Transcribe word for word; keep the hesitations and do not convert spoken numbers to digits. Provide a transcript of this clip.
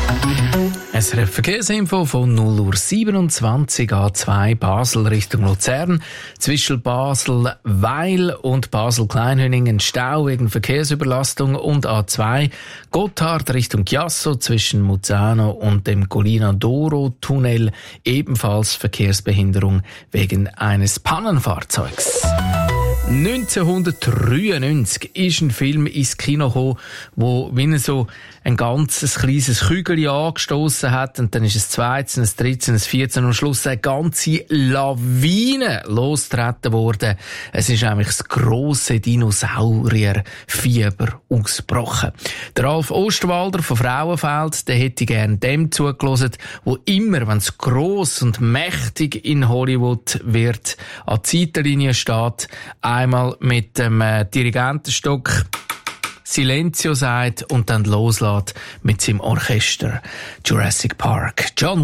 S R F Verkehrsinfo von null Uhr siebenundzwanzig A zwei Basel Richtung Luzern. Zwischen Basel-Weil und Basel-Kleinhöningen Stau wegen Verkehrsüberlastung und A zwei Gotthard Richtung Chiasso zwischen Muzzano und dem Collina d'Oro Tunnel ebenfalls Verkehrsbehinderung wegen eines Pannenfahrzeugs. neunzehnhundertdreiundneunzig ist ein Film ins Kino gekommen, wo wie so ein ganzes kleines Kügel angestoßen hat, und dann ist es zweites, ein drittes, ein vierzehn und am Schluss eine ganze Lawine losgetreten worden. Es ist nämlich das grosse Dinosaurierfieber ausgebrochen. Der Ralf Osterwalder von Frauenfeld, der hätte gern dem zugelassen, wo immer, wenn es gross und mächtig in Hollywood wird, an die Seitenlinie steht, einmal mit dem äh, Dirigentenstock Silenzio sagt und dann loslässt mit seinem Orchester Jurassic Park. John